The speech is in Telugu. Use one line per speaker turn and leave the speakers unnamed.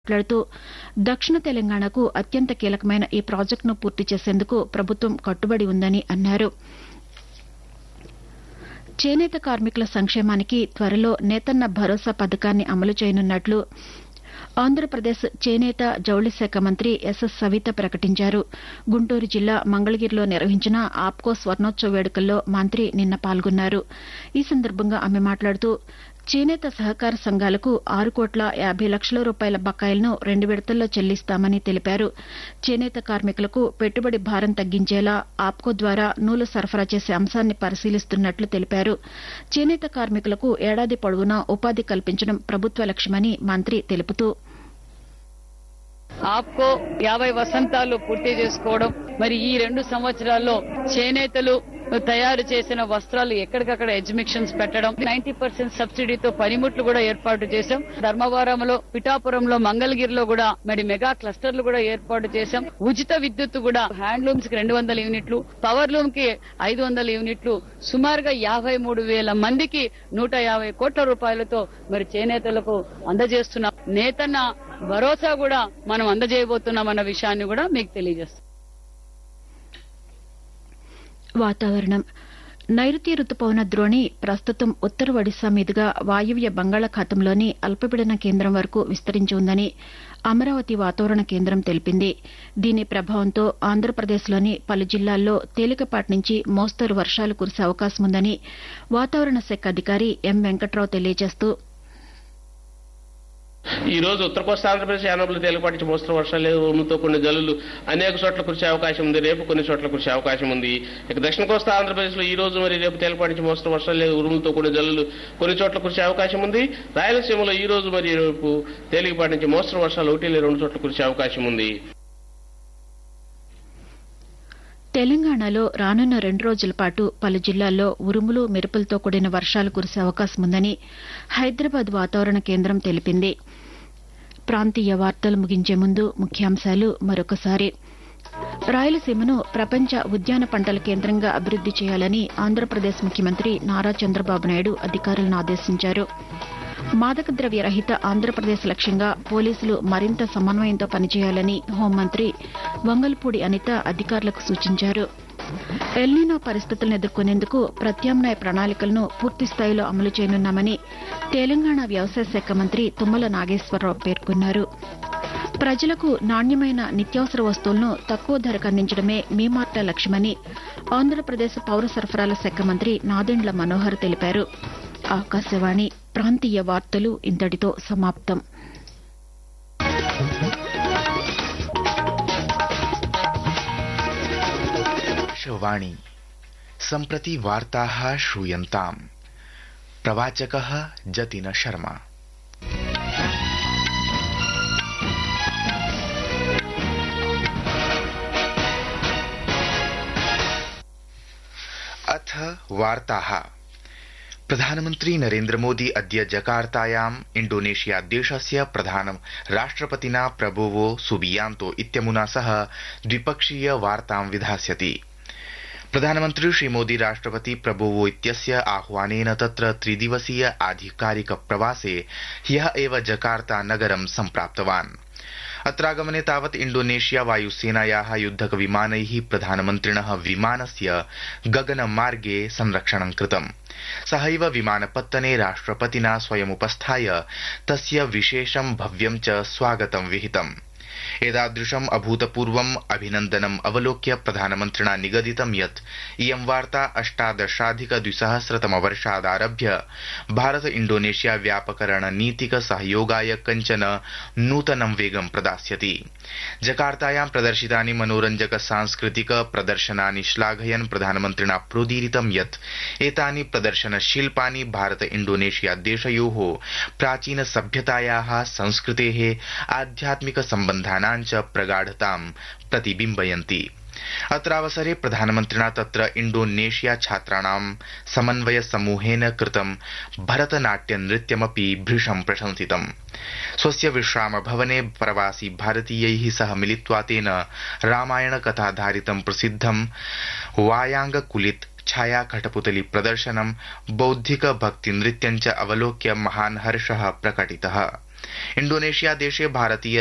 మాట్లాడుతూ దక్షిణ తెలంగాణకు అత్యంత కీలకమైన ఈ ప్రాజెక్టును పూర్తి చేసేందుకు ప్రభుత్వం కట్టుబడి ఉందని అన్నారు. చేనేత కార్మికుల సంక్షేమానికి త్వరలో నేతన్న భరోసా పథకాన్ని అమలు చేయనున్నట్లు ఆంధ్రప్రదేశ్ చేనేత జౌళి శాఖ మంత్రి ఎస్ఎస్ సవిత ప్రకటించారు. గుంటూరు జిల్లా మంగళగిరిలో నిర్వహించిన ఆప్కో స్వర్ణోత్సవ వేడుకల్లో మంత్రి నిన్న పాల్గొన్నారు. ఈ సందర్భంగా ఆమె మాట్లాడుతూ చేనేత సహకార సంఘాలకు 6,50,00,000 బకాయిలను 2 విడతల్లో చెల్లిస్తామని తెలిపారు. చేనేత కార్మికులకు పెట్టుబడి భారం తగ్గించేలా ఆప్కో ద్వారా నూలు సరఫరా చేసే అంశాన్ని పరిశీలిస్తున్నట్లు తెలిపారు. చేనేత కార్మికులకు ఏడాది పొడవునా ఉపాధి కల్పించడం ప్రభుత్వ లక్ష్యమని మంత్రి తెలుపుతూ
ఆప్కో 50 వసంతాలు పూర్తి చేసుకోవడం, మరి ఈ 2 సంవత్సరాల్లో చేనేతలు తయారు చేసిన వస్త్రాలు ఎక్కడికక్కడ ఎగ్జిబిషన్స్ పెట్టడం, 90% సబ్సిడీతో పనిముట్లు కూడా ఏర్పాటు చేశాం. ధర్మవరంలో, పిఠాపురంలో, మంగళగిరిలో కూడా మరి మెగా క్లస్టర్లు కూడా ఏర్పాటు చేశాం. ఉచిత విద్యుత్ కూడా హ్యాండ్లూమ్స్ కి 200 యూనిట్లు, పవర్ లూమ్ కి 500 యూనిట్లు, సుమారుగా 53,000 మందికి 150 కోట్ల రూపాయలతో మరి చేనేతలకు అందజేస్తున్నాం. నేతన్న భరోసా కూడా మనం అందజేయబోతున్నామన్న విషయాన్ని కూడా మీకు తెలియజేస్తాం.
వాతావరణం. నైరుతి రుతుపవన ద్రోణి ప్రస్తుతం ఉత్తర ఒడిశా మీదుగా వాయువ్య బంగాళాఖాతంలోని అల్పపీడన కేంద్రం వరకు విస్తరించి ఉందని అమరావతి వాతావరణ కేంద్రం తెలిపింది. దీని ప్రభావంతో ఆంధ్రప్రదేశ్లోని పలు జిల్లాల్లో తేలికపాటి నుంచి మోస్తరు వర్షాలు కురిసే అవకాశం ఉందని వాతావరణ శాఖ అధికారి ఎం వెంకట్రావు తెలియజేస్తూ
ఈ రోజు ఉత్తర కోస్తా ఆంధ్రప్రదేశ్ యానంలో తేలికపాటి నుంచి మోస్తరు వర్షాలు, ఉరుములతో కొన్ని జల్లులు అనేక చోట్ల కురిసే అవకాశం ఉంది. రేపు కొన్ని చోట్ల కురిసే అవకాశం ఉంది. ఇక దక్షిణ కోస్తా ఆంధ్రప్రదేశ్ లో ఈ రోజు మరి రేపు తేలికపాటి నుంచి మోస్తరు వర్షాలు, ఉరుములతో కొన్ని జల్లులు కొన్ని చోట్ల కురిసే అవకాశం ఉంది. రాయలసీమలో ఈ రోజు మరి రేపు తేలికపాటి నుంచి మోస్తరు వర్షాలు 1-2 చోట్ల కురిసే అవకాశం ఉంది.
తెలంగాణలో రానున్న 2 రోజుల పాటు పలు జిల్లాల్లో ఉరుములు, మెరుపులతో కూడిన వర్షాలు కురిసే అవకాశం ఉందని హైదరాబాద్ వాతావరణ కేంద్రం తెలిపింది. ప్రాంతీయ వార్తలు ముగించే ముందు ముఖ్యాంశాలు మరొకసారి. రాయలసీమను ప్రపంచ ఉద్యాన పంటల కేంద్రంగా అభివృద్ది చేయాలని ఆంధ్రప్రదేశ్ ముఖ్యమంత్రి నారా చంద్రబాబు నాయుడు అధికారులను ఆదేశించారు. మాదక ద్రవ్య రహిత ఆంధ్రప్రదేశ్ లక్ష్యంగా పోలీసులు మరింత సమన్వయంతో పనిచేయాలని హోంమంత్రి వంగల్పూడి అనిత అధికారులకు సూచించారు. ఎల్నినో పరిస్థితులను ఎదుర్కొనేందుకు ప్రత్యామ్నాయ ప్రణాళికలను పూర్తిస్థాయిలో అమలు చేయనున్నామని తెలంగాణ వ్యవసాయ శాఖ మంత్రి తుమ్మల నాగేశ్వరరావు పేర్కొన్నారు. ప్రజలకు నాణ్యమైన నిత్యావసర వస్తువులను తక్కువ ధరకు అందించడమే మీమార్ట లక్ష్యమని ఆంధ్రప్రదేశ్ పౌర సరఫరాల శాఖ మంత్రి నాదెండ్ల మనోహర్ తెలిపారు. ఆకాశవాణి ప్రాంతీయ వార్తలు ఇంతటితో సమాప్తం.
वाणी सम्प्रति वार्ताः श्रूयन्ताम्. प्रवाचकः जतिन शर्मा. अथ वार्ताः. प्रधानमन्त्री नरेन्द्र मोदी अद्य जकार्तायाम् इण्डोनेशिया देशस्य प्रधानं राष्ट्रपतिना प्रबोवो सुबियांतो इत्यमुना सह द्विपक्षीय वार्तां विधास्यति. प्रधानमन्त्री श्रीमोदी राष्ट्रपति प्रबोवो इत्यस्य आह्वानेन तत्र 3-दिवसीय आधिकारिक प्रवासे ह्यः एव जकार्ता नगरं सम्प्राप्तवान्. अत्रागमने तावत् इण्डोनेशिया वायुसेनायाः युद्धक विमानैः प्रधानमन्त्रिणः विमानस्य गगनमार्गे संरक्षणं कृतम्. सहैव विमानपत्तने राष्ट्रपतिना स्वयमुपस्थाय तस्य विशेषं भव्यं च स्वागतं विहितम्. एतादृशम् अभूतपूर्वम् अभिनन्दनम् अवलोक्य प्रधानमन्त्रिणा निगदितं यत् इयं वार्ता 18,200 भारत इण्डोनेशिया व्यापकरणनीतिक सहयोगाय कञ्चन नूतनं वेगं प्रदास्यति. जकार्तायां प्रदर्शितानि मनोरञ्जक सांस्कृतिक प्रदर्शनानि श्लाघयन् प्रधानमन्त्रिणा प्रोदीरितं यत् एतानि प्रदर्शनशिल्पानि भारत इण्डोनेशिया देशयोः प्राचीन सभ्यतायाः, संस्कृतेः, आध्यात्मिक सम्बन्धानां च प्रगाढतां प्रतिबिम्बयन्ति. अत्रावसरे प्रधानमन्त्रिणा तत्र इण्डोनेशिया छात्राणां समन्वय समूहेन कृतं भरतनाट्य नृत्यमपि भृशं प्रशंसितम्. स्वस्य विश्राम भवने प्रवासी भारतीयैः सह मिलित्वा तेन रामायण कथाधारितं प्रसिद्धं वायांगकुलित छाया कठपुतली प्रदर्शनं बौद्धिक भक्ति नृत्यं च अवलोक्य महान् हर्षः प्रकटितः. इण्डोनेशिया देशे भारतीय